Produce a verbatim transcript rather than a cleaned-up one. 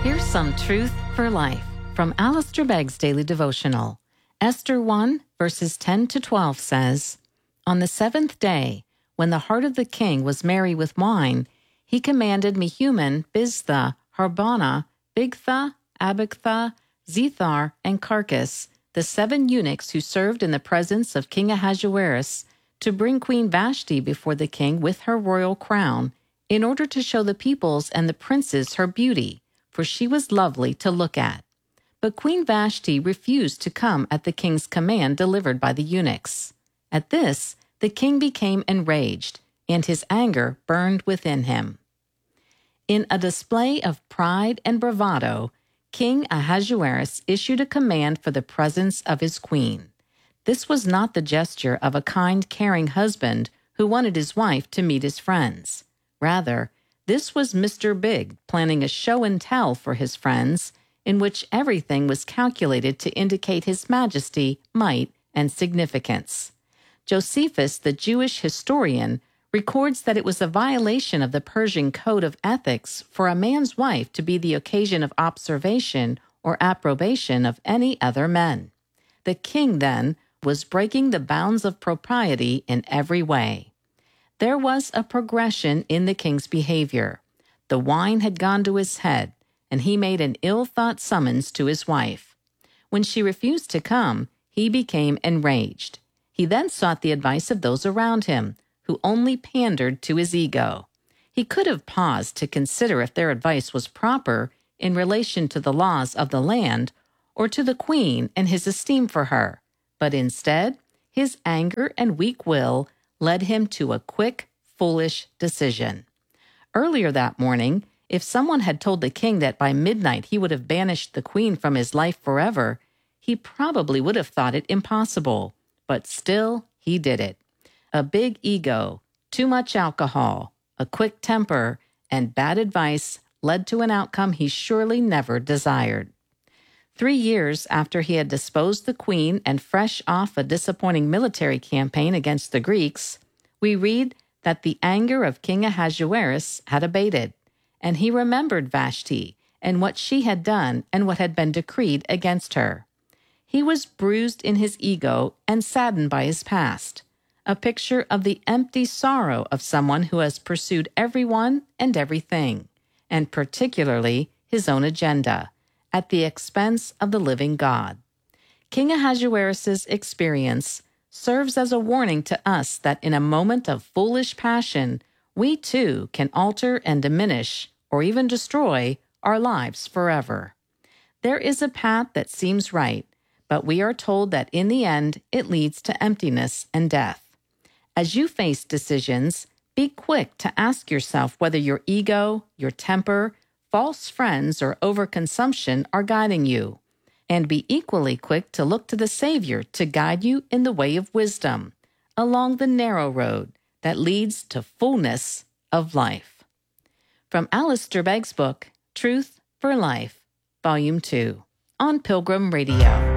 Here's some truth for life from Alistair Begg's Daily Devotional. Esther one, verses ten to twelve says, On the seventh day, when the heart of the king was merry with wine, he commanded Mehuman, Biztha, Harbona, Bigtha, Abagtha, Zethar, and Carcas, the seven eunuchs who served in the presence of King Ahasuerus, to bring Queen Vashti before the king with her royal crown, in order to show the peoples and the princes her beauty, for she was lovely to look at. But Queen Vashti refused to come at the king's command delivered by the eunuchs. At this, the king became enraged, and his anger burned within him. In a display of pride and bravado, King Ahasuerus issued a command for the presence of his queen. This was not the gesture of a kind, caring husband who wanted his wife to meet his friends. Rather, this was Mister Big planning a show and tell for his friends, in which everything was calculated to indicate his majesty, might, and significance. Josephus, the Jewish historian, records that it was a violation of the Persian code of ethics for a man's wife to be the occasion of observation or approbation of any other men. The king, then, was breaking the bounds of propriety in every way. There was a progression in the king's behavior. The wine had gone to his head, and he made an ill-thought summons to his wife. When she refused to come, he became enraged. He then sought the advice of those around him, who only pandered to his ego. He could have paused to consider if their advice was proper in relation to the laws of the land or to the queen and his esteem for her, but instead, his anger and weak will led him to a quick, foolish decision. Earlier that morning, if someone had told the king that by midnight he would have banished the queen from his life forever, he probably would have thought it impossible. But still, he did it. A big ego, too much alcohol, a quick temper, and bad advice led to an outcome he surely never desired. Three years after he had disposed the queen and fresh off a disappointing military campaign against the Greeks, we read that the anger of King Ahasuerus had abated, and he remembered Vashti and what she had done and what had been decreed against her. He was bruised in his ego and saddened by his past, a picture of the empty sorrow of someone who has pursued everyone and everything, and particularly his own agenda, at the expense of the living God. King Ahasuerus' experience serves as a warning to us that in a moment of foolish passion, we too can alter and diminish, or even destroy, our lives forever. There is a path that seems right, but we are told that in the end it leads to emptiness and death. As you face decisions, be quick to ask yourself whether your ego, your temper, false friends, or overconsumption are guiding you, and be equally quick to look to the Savior to guide you in the way of wisdom, along the narrow road that leads to fullness of life. From Alistair Begg's book, Truth for Life, Volume two, on Pilgrim Radio.